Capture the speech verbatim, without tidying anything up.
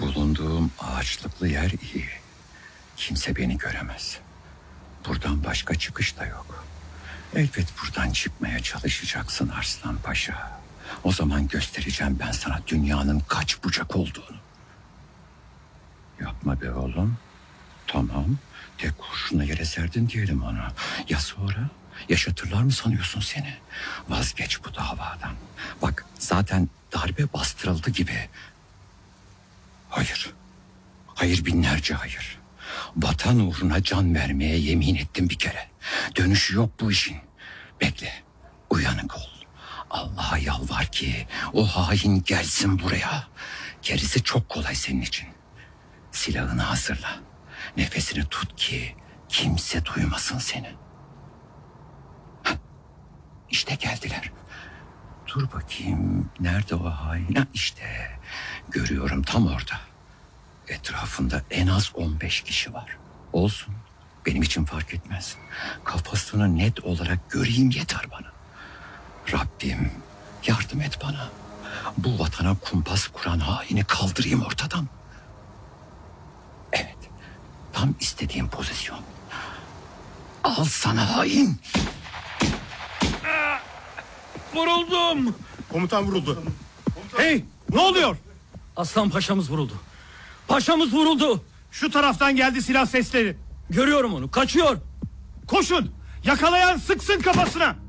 Bulunduğum ağaçlıklı yer iyi. Kimse beni göremez. Buradan başka çıkış da yok. Elbet buradan çıkmaya çalışacaksın Arslan Paşa. O zaman göstereceğim ben sana dünyanın kaç bucak olduğunu. Yapma be oğlum. Tamam, tek kurşuna yere serdin diyelim onu. Ya sonra? Yaşatırlar mı sanıyorsun seni? Vazgeç bu davadan. Bak zaten darbe bastırıldı gibi. Hayır. Hayır, binlerce hayır. Vatan uğruna can vermeye yemin ettim bir kere. Dönüşü yok bu işin. Bekle, uyanık ol. Allah'a yalvar ki o hain gelsin buraya. Gerisi çok kolay senin için. Silahını hazırla. Nefesini tut ki kimse duymasın seni. Hah, İşte geldiler. Dur bakayım, nerede o hain? Ha, işte görüyorum, tam orada. Etrafında en az on beş kişi var. Olsun, benim için fark etmez. Kafasını net olarak göreyim yeter bana. Rabbim yardım et bana. Bu vatana kumpas kuran haini kaldırayım ortadan. Evet, tam istediğim pozisyon. Al sana hain. Vuruldum. Komutan vuruldu. Hey, ne oluyor? Aslan paşamız vuruldu. Paşamız vuruldu. Şu taraftan geldi silah sesleri. Görüyorum onu, kaçıyor. Koşun, yakalayan sıksın kafasına.